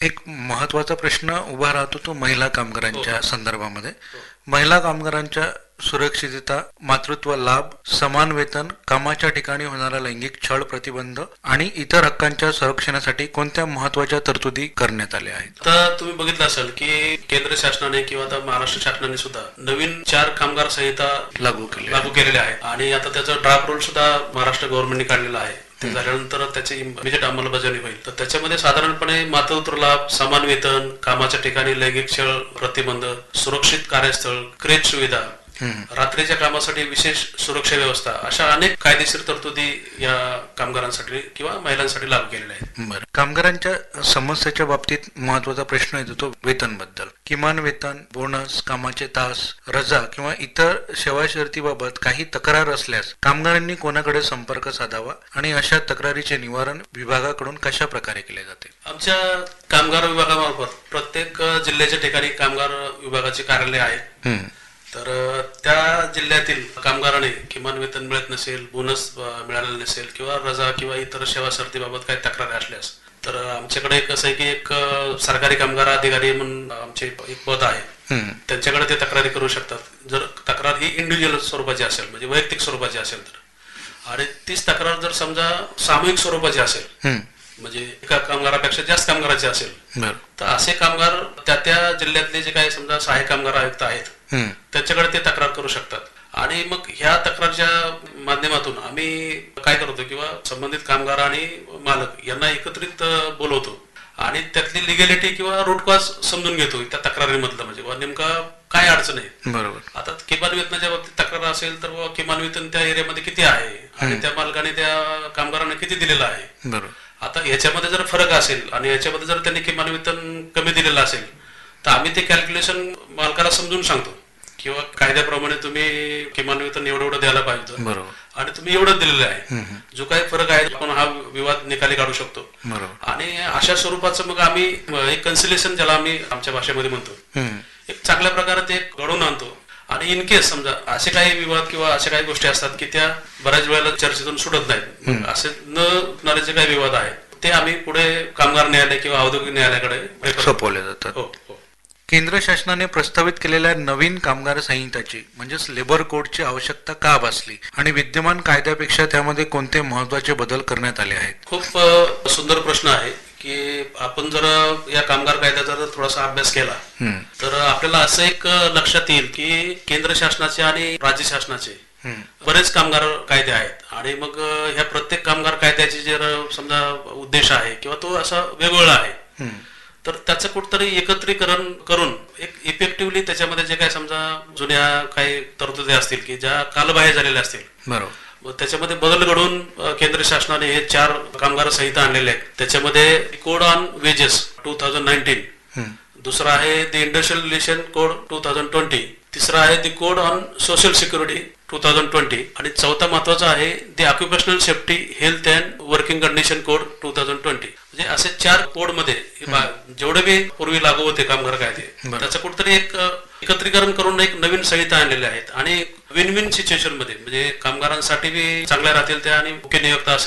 एक महत्वाचा प्रश्न उभा राहतो तो महिला कामगारांच्या संदर्भामध्ये. महिला कामगारांच्या सुरक्षितता, मातृत्व लाभ, समान वेतन, कामाच्या ठिकाणी होणारा लैंगिक छळ प्रतिबंध आणि इतर हक्कांच्या संरक्षणासाठी कोणत्या महत्वाच्या तरतुदी करण्यात आल्या आहेत? आता तुम्ही बघितलं असेल की केंद्र शासनाने किंवा आता महाराष्ट्र शासनाने सुद्धा नवीन 4 कामगार संहिता लागू केलेल्या आहेत आणि आता त्याचा ड्राफ्ट रूल सुद्धा महाराष्ट्र गव्हर्नमेंटने काढलेला आहे. ते झाल्यानंतर त्याची इमिजिएट अंमलबजावणी होईल. तर त्याच्यामध्ये साधारणपणे मातृत्व लाभ, समान वेतन, कामाच्या ठिकाणी लैंगिक छळ प्रतिबंध, सुरक्षित कार्यस्थळ, क्रेच सुविधा, रात्रीच्या कामासाठी विशेष सुरक्षा व्यवस्था, अशा अनेक कायदेशीर तरतुदी या कामगारांसाठी किंवा महिलांसाठी लागू केलेल्या आहेत. बरं, कामगारांच्या समस्येच्या बाबतीत महत्वाचा प्रश्न येतो तो वेतन बद्दल. किमान वेतन, बोनस, कामाचे तास, रजा किंवा इतर सेवा शर्तीबाबत काही तक्रार असल्यास कामगारांनी कोणाकडे संपर्क साधावा आणि अशा तक्रारीचे निवारण विभागाकडून कशा प्रकारे केले जाते? आमच्या कामगार विभागामार्फत प्रत्येक जिल्ह्याच्या ठिकाणी कामगार विभागाचे कार्यालय आहे. तर त्या जिल्ह्यातील कामगाराने किमान वेतन मिळत नसेल, बोनस मिळालेला नसेल किंवा रजा किंवा इतर सेवा शर्तीबाबत काही तक्रारी असल्यास तर आमच्याकडे कसं आहे की एक सरकारी कामगार अधिकारी म्हणून आमचे एक पद आहे, त्यांच्याकडे ते तक्रारी करू शकतात. जर तक्रार ही इंडिव्हिज्युअल स्वरूपाची असेल म्हणजे वैयक्तिक स्वरूपाची असेल तर, आणि तीच तक्रार जर समजा सामूहिक स्वरूपाची असेल म्हणजे एका कामगारापेक्षा जास्त कामगाराचे असेल तर असे कामगार त्या जिल्ह्यातले जे काही समजा सहाय्यक कामगार आयुक्त आहेत त्यांच्याकडे ते तक्रार करू शकतात. आणि मग ह्या तक्रारच्या माध्यमातून आम्ही काय करतो किंवा संबंधित कामगार आणि मालक यांना एकत्रित बोलवतो आणि त्यातली लिगॅलिटी किंवा रूट कॉज समजून घेतो त्या तक्रारीमधलं, म्हणजे नेमका काय अडचण आहे. बरोबर. आता किमान वेतनाच्या बाबतीत तक्रार असेल तर किमान वेतन त्या एरियामध्ये किती आहे आणि त्या मालकाने त्या कामगारांना किती दिलेलं आहे. बरोबर. आता याच्यामध्ये जर फरक असेल आणि याच्यामध्ये जर त्यांनी किमान वेतन कमी दिलेलं असेल तर आम्ही ते कॅल्क्युलेशन मालकाला समजून सांगतो किंवा कायद्याप्रमाणे तुम्ही किमान वेतन एवढं द्यायला पाहिजे. बरोबर. आणि तुम्ही एवढंच दिलेलं आहे, जो काही फरक आहे आपण हा विवाद निकाली काढू शकतो. बरोबर. आणि अशा स्वरूपाचं मग आम्ही एक कन्सिलेशन ज्याला आम्ही आमच्या भाषेमध्ये म्हणतो एक चांगल्या प्रकारे ते घडवून आणतो. आणि इन केस समजा असे काही विवाद किंवा अशा काही गोष्टी असतात की त्या बऱ्याच वेळेला चर्चेतून सुटत नाहीत, असे न सुटणारे जे काही विवाद आहेत ते आम्ही पुढे कामगार न्यायालय किंवा औद्योगिक न्यायालयाकडे सोपवले जातात. केंद्र शासनाने प्रस्तावित केलेल्या नवीन कामगार संहिताची म्हणजेच लेबर कोडची आवश्यकता का भासली आणि विद्यमान कायद्यापेक्षा त्यामध्ये कोणते महत्वाचे बदल करण्यात आले आहेत? खूप सुंदर प्रश्न आहे की आपण जर या कामगार कायद्याचा जर थोडासा अभ्यास केला तर आपल्याला असं एक लक्षात येईल की केंद्र शासनाचे आणि राज्य शासनाचे बरेच कामगार कायदे आहेत आणि मग ह्या प्रत्येक कामगार कायद्याचे जर समजा उद्देश आहे किंवा तो असा वेगवेगळा आहे तर त्याचं कुठतरी एकत्रीकरण करून एक इफेक्टिव्हली त्याच्यामध्ये जे काही समजा जुन्या काही तरतुदी असतील की ज्या कालबाह्य झालेल्या असतील, बरोबर, त्याच्यामध्ये बदल घडवून केंद्र शासनाने हे 4 कामगार संहिता आणलेले आहेत. त्याच्यामध्ये कोड ऑन वेजेस 2019, दुसरा आहे द इंडस्ट्रियल रिलेशन कोड 2020, तिसरा आहे the code on social security 2020 आणि चौथा महत्वाचा आहे the occupational safety health and working condition code 2020. म्हणजे असे 4 कोड मध्ये जेवढे बी पूर्वी लागू होते कामगार कायदे त्याचं कुठतरी एक एकत्रीकरण करून एक नवीन संहिता आणलेल्या आहेत आणि विन विन सिच्युएशन मध्ये म्हणजे कामगारांसाठी बी चांगल्या राहतील त्या आणि मुख्य नियोक्ता